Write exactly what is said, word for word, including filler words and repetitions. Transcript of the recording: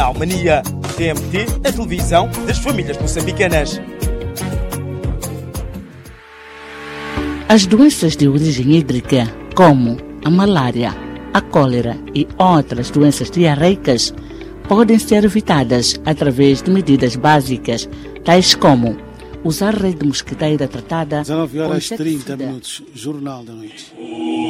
A Almania. T M T, a televisão das famílias moçambicanas. As doenças de origem hídrica, como a malária, a cólera e outras doenças diarreicas, podem ser evitadas através de medidas básicas, tais como usar rede mosquiteira tratada. dezenove horas e trinta minutos, Jornal da Noite.